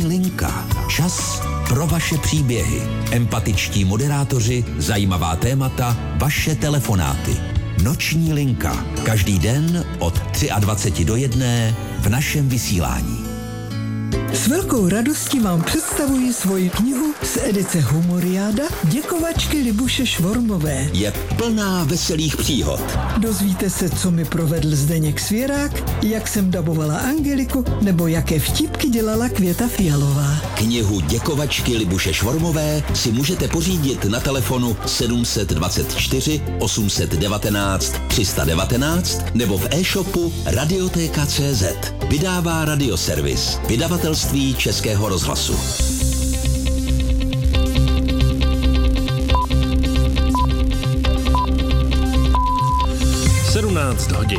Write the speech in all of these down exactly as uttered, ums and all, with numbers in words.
Linka. Čas pro vaše příběhy. Empatičtí moderátoři, zajímavá témata, vaše telefonáty. Noční linka. Každý den od dvacet tři do jedné v našem vysílání. S velkou radostí vám představuji svoji knihu z edice Humoriáda Děkovačky Libuše Švormové. Je plná veselých příhod. Dozvíte se, co mi provedl Zdeněk Svěrák, jak jsem dabovala Angeliku, nebo jaké vtipky dělala Květa Fialová. Knihu Děkovačky Libuše Švormové si můžete pořídit na telefonu sedm dvacet čtyři osm devatenáct tři sta devatenáct nebo v e-shopu radioteka tečka cé zet. Vydává Radioservis, vydavatelství Českého rozhlasu. sedmnáct hodin.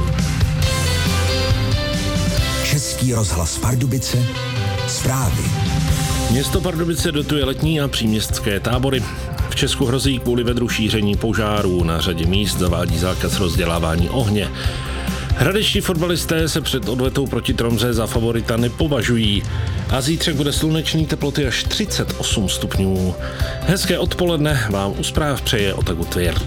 Český rozhlas Pardubice, zprávy. Město Pardubice dotuje letní a příměstské tábory. V Česku hrozí kvůli vedru šíření požárů. Na řadě míst zavádí zákaz rozdělávání ohně. Hradečtí fotbalisté se před odvetou proti Tromře za favorita nepovažují. A zítřek bude slunečný, teploty až třicet osm stupňů. Hezké odpoledne vám u zpráv přeje Otaku Tvěrt.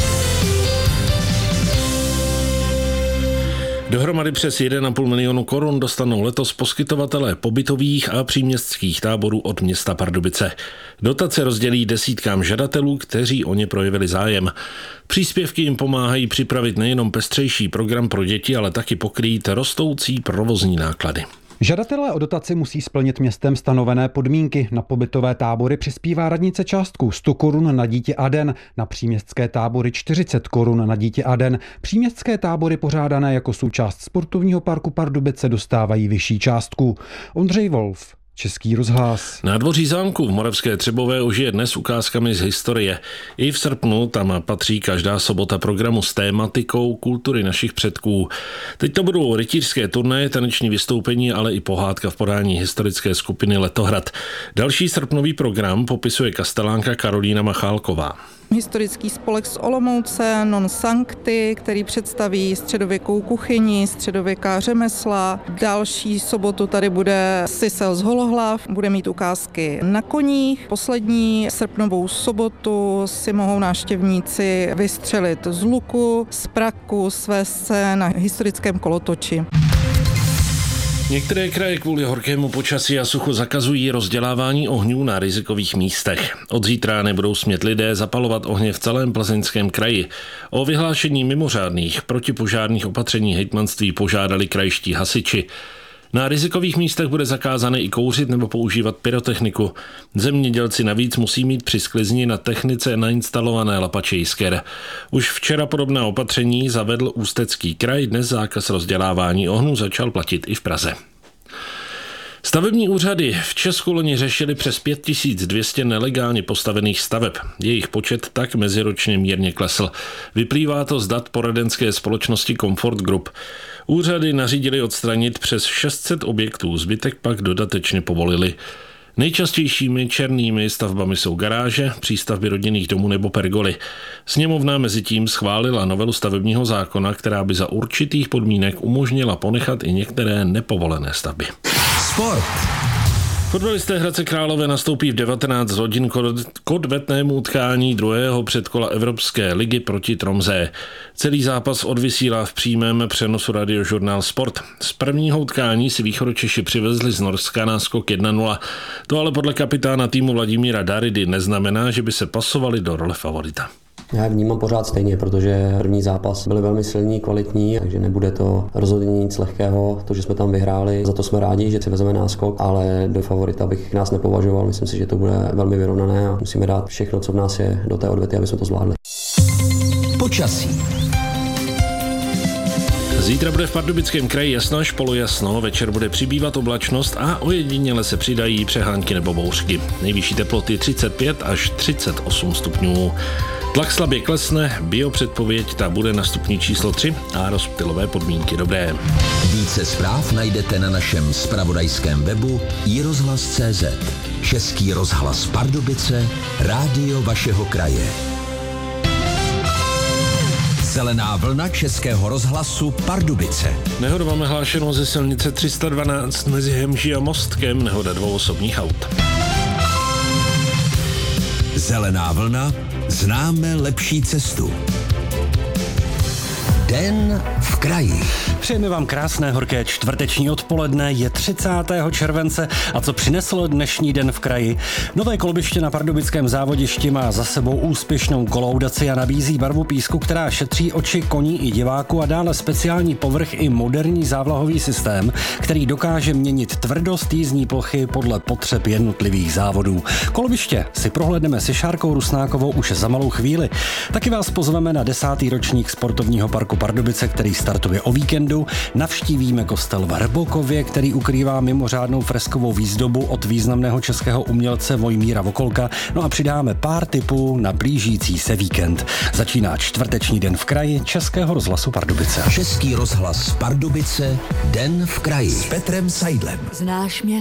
Dohromady přes jeden a půl milionu korun dostanou letos poskytovatelé pobytových a příměstských táborů od města Pardubice. Dotace rozdělí desítkám žadatelů, kteří o ně projevili zájem. Příspěvky jim pomáhají připravit nejenom pestřejší program pro děti, ale taky pokrýt rostoucí provozní náklady. Žadatelé o dotaci musí splnit městem stanovené podmínky. Na pobytové tábory přispívá radnice částku sto korun na dítě a den, na příměstské tábory čtyřicet korun na dítě a den. Příměstské tábory pořádané jako součást sportovního parku Pardubice dostávají vyšší částku. Ondřej Wolf, Český rozhlas. Nádvoří zámku v Moravské Třebové ožije dnes ukázkami z historie. I v srpnu tam patří každá sobota programu s tématikou kultury našich předků. Teď to budou rytířské turnaje, taneční vystoupení, ale i pohádka v podání historické skupiny Letohrad. Další srpnový program popisuje kastelánka Karolína Machálková. Historický spolek z Olomouce, Non Sancti, který představí středověkou kuchyni, středověká řemesla. Další sobotu tady bude Sisel z Holohlav, bude mít ukázky na koních. Poslední srpnovou sobotu si mohou návštěvníci vystřelit z luku, z praku, svést se na historickém kolotoči. Některé kraje kvůli horkému počasí a suchu zakazují rozdělávání ohňů na rizikových místech. Od zítra nebudou smět lidé zapalovat ohně v celém Plzeňském kraji. O vyhlášení mimořádných protipožárních opatření hejtmanství požádali krajští hasiči. Na rizikových místech bude zakázané i kouřit nebo používat pyrotechniku. Zemědělci navíc musí mít při sklizni na technice nainstalované lapače jisker. Už včera podobná opatření zavedl Ústecký kraj, dnes zákaz rozdělávání ohňů začal platit i v Praze. Stavební úřady v Česku loni řešili přes pět tisíc dvě stě nelegálně postavených staveb. Jejich počet tak meziročně mírně klesl. Vyplývá to z dat poradenské společnosti Comfort Group. Úřady nařídili odstranit přes šest set objektů, zbytek pak dodatečně povolili. Nejčastějšími černými stavbami jsou garáže, přístavby rodinných domů nebo pergoly. Sněmovna mezitím schválila novelu stavebního zákona, která by za určitých podmínek umožnila ponechat i některé nepovolené stavby. Sport. Fotbalisté Hradce Králové nastoupí v devatenáct hodin k odvetnému utkání druhého předkola Evropské ligy proti Tromze. Celý zápas odvysílá v přímém přenosu radiožurnál Sport. Z prvního utkání si Východočeši přivezli z Norska náskok jedna nula. To ale podle kapitána týmu Vladimíra Daridy neznamená, že by se pasovali do role favorita. Já vnímám pořád stejně, protože první zápas byl velmi silný, kvalitní, takže nebude to rozhodně nic lehkého, to, že jsme tam vyhráli. Za to jsme rádi, že si vezeme náskok, ale do favorita bych nás nepovažoval. Myslím si, že to bude velmi vyrovnané a musíme dát všechno, co v nás je, do té odvety, aby jsme to zvládli. Počasí. Zítra bude v Pardubickém kraji jasno až polojasno, večer bude přibývat oblačnost a ojediněle se přidají přehánky nebo bouřky. Nejvyšší teploty třicet pět až třicet osm stupňů. Tlak slabě klesne, biopředpověď ta bude na stupni číslo tři a rozptylové podmínky dobré. Více zpráv najdete na našem zpravodajském webu i rozhlas tečka cé zet. Český rozhlas Pardubice, rádio vašeho kraje. Zelená vlna Českého rozhlasu Pardubice. Nehoda máme hlášenou ze silnice tři sta dvanáct mezi Hemží a Mostkem, nehoda dvou osobních aut. Zelená vlna, známe lepší cestu. Den v kraji. Přejeme vám krásné horké čtvrteční odpoledne, je třicátého července a co přinesl dnešní Den v kraji? Nové kolbiště na pardubickém závodišti má za sebou úspěšnou kolaudaci a nabízí barvu písku, která šetří oči koní i diváků a dále speciální povrch i moderní závlahový systém, který dokáže měnit tvrdost jízdní plochy podle potřeb jednotlivých závodů. Kolbiště si prohlédneme se Šárkou Rusnákovou už za malou chvíli. Taky vás pozveme na desátý ročník sportovního parku Pardubice, který startuje o víkendu. Navštívíme kostel v Hrbokově, který ukrývá mimořádnou freskovou výzdobu od významného českého umělce Vojmíra Vokolka. No a přidáme pár tipů na blížící se víkend. Začíná čtvrteční Den v kraji Českého rozhlasu Pardubice. Český rozhlas Pardubice, Den v kraji s Petrem Seidlem. Znáš mě?